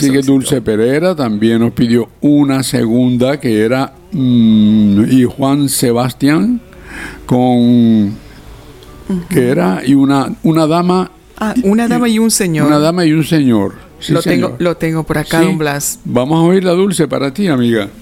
Así que Dulce Pereira también nos pidió una segunda que era y Juan Sebastián con que era y una dama. Una dama y un señor. Una dama y un señor. Sí, lo tengo por acá, sí. don Blas. Vamos a oír la Dulce para ti, amiga.